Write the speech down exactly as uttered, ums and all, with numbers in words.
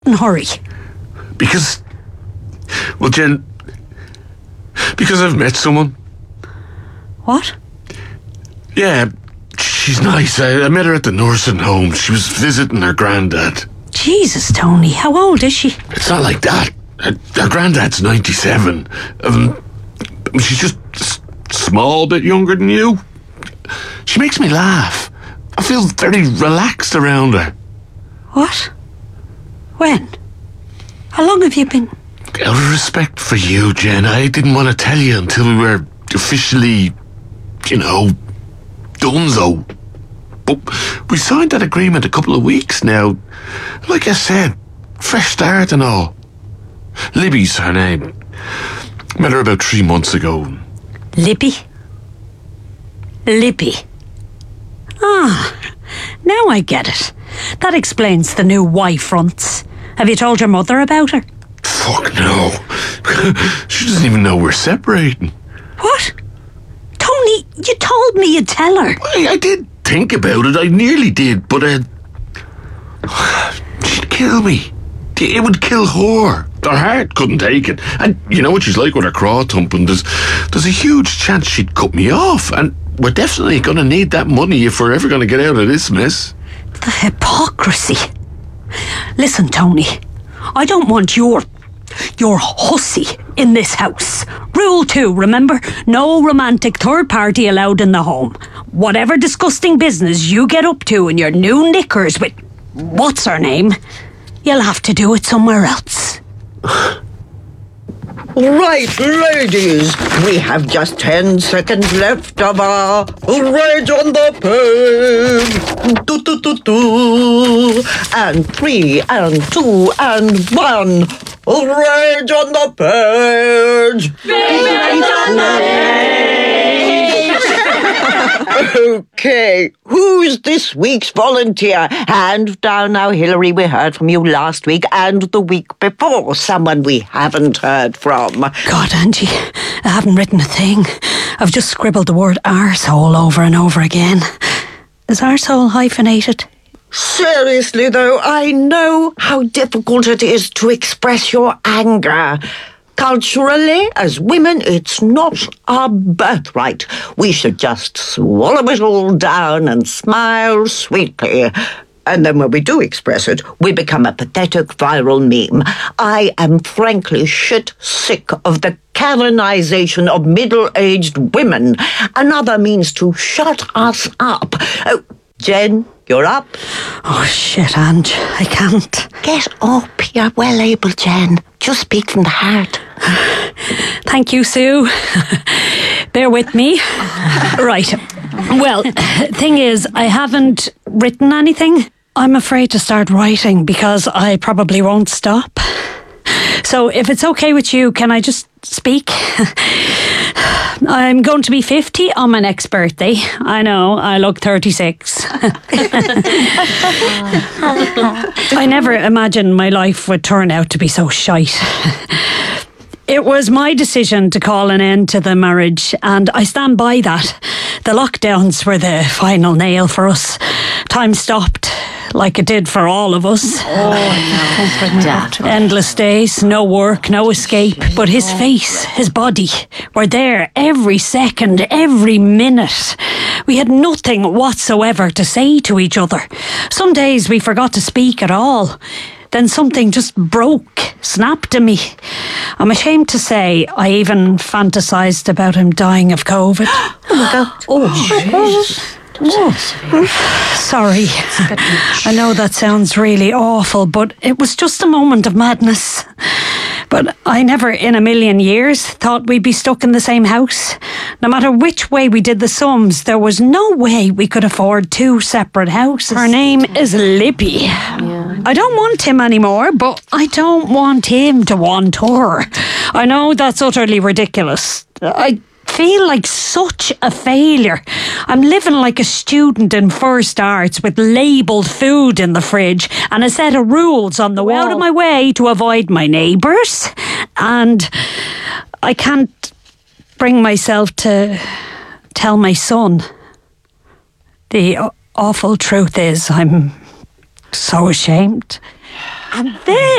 hurry? Because, well, Jen, because I've met someone. What? Yeah, she's nice. I, I met her at the nursing home. She was visiting her granddad. Jesus, Tony, how old is she? It's not like that. Her, her granddad's ninety-seven. Um, she's just a small bit younger than you. She makes me laugh. I feel very relaxed around her. What? When? How long have you been? Out of respect for you, Jen, I didn't want to tell you until we were officially, you know, donezo. But we signed that agreement a couple of weeks now. Like I said, fresh start and all. Libby's her name. Met her about three months ago. Libby? Libby. Ah, now I get it. That explains the new Y fronts. Have you told your mother about her? Fuck no. She doesn't even know we're separating. What? Tony, you told me you'd tell her. I, I did think about it. I nearly did, but uh, she'd kill me. It would kill her. Her heart couldn't take it. And you know what she's like with her craw thumping. There's, there's a huge chance she'd cut me off. And we're definitely going to need that money if we're ever going to get out of this mess. The hypocrisy. Listen, Tony, I don't want your... your hussy in this house. Rule two, remember? No romantic third party allowed in the home. Whatever disgusting business you get up to in your new knickers with... what's her name? You'll have to do it somewhere else. Right, ladies, we have just ten seconds left of our Rage on the Page. Do, do, do, do. And three, and two, and one. Rage on the Page. Rage on the Page. Okay, who's this week's volunteer? Hand down now, Hilary. We heard from you last week and the week before. Someone we haven't heard from. God, Angie, I haven't written a thing. I've just scribbled the word arsehole over and over again. Is arsehole hyphenated? Seriously, though, I know how difficult it is to express your anger. Culturally, as women, it's not our birthright. We should just swallow it all down and smile sweetly. And then when we do express it, we become a pathetic viral meme. I am frankly shit sick of the canonization of middle-aged women. Another means to shut us up. Oh, Jen, you're up. Oh, shit, Ange. I can't. Get up. You're well able, Jen. Just speak from the heart. Thank you, Sue. Bear with me. Right. Well, thing is, I haven't written anything. I'm afraid to start writing because I probably won't stop. So if it's okay with you, can I just speak? I'm going to be fifty on my next birthday. I know, I look thirty-six. I never imagined my life would turn out to be so shite. It was my decision to call an end to the marriage, and I stand by that. The lockdowns were the final nail for us. Time stopped, like it did for all of us. Oh, no. Dad. Endless days, no work, no escape. But his face, his body were there every second, every minute. We had nothing whatsoever to say to each other. Some days we forgot to speak at all. Then something just broke, snapped to me. I'm ashamed to say I even fantasised about him dying of COVID. Oh, my God. Oh, Jesus. Oh. Sorry. I know that sounds really awful, but it was just a moment of madness. But I never in a million years thought we'd be stuck in the same house. No matter which way we did the sums, there was no way we could afford two separate houses. Her name is Libby. Yeah. I don't want him anymore, but I don't want him to want her. I know that's utterly ridiculous. I feel like such a failure. I'm living like a student in first arts with labelled food in the fridge and a set of rules on the wall. Out of my way to avoid my neighbours, and I can't bring myself to tell my son. The awful truth is I'm so ashamed. And then